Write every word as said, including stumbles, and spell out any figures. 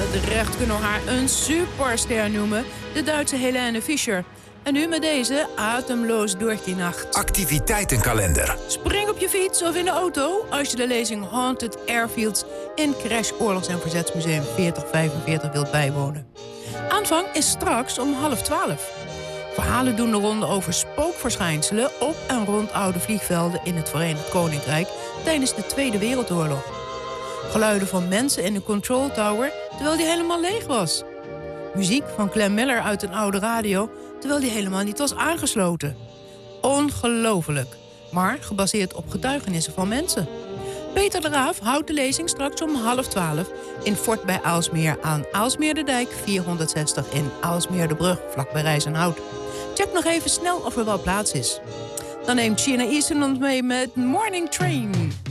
terecht kunnen we haar een superster noemen, de Duitse Helene Fischer. En nu met deze Atemloos door die nacht. Activiteitenkalender. Spring op je fiets of in de auto als je de lezing Haunted Airfields in Crash Oorlogs- en Verzetsmuseum veertig vijfenveertig wilt bijwonen. Aanvang is straks om half twaalf. Verhalen doen de ronde over spookverschijnselen op en rond oude vliegvelden in het Verenigd Koninkrijk tijdens de Tweede Wereldoorlog. Geluiden van mensen in de control tower terwijl die helemaal leeg was. Muziek van Clem Miller uit een oude radio terwijl die helemaal niet was aangesloten. Ongelooflijk, maar gebaseerd op getuigenissen van mensen. Peter de Raaf houdt de lezing straks om half twaalf in Fort bij Aalsmeer aan Aalsmeer de Dijk vierhonderdzestig in Aalsmeer de Brug, vlakbij Rijzenhout. Check nog even snel of er wel plaats is. Dan neemt China Eastern ons mee met Morning Train.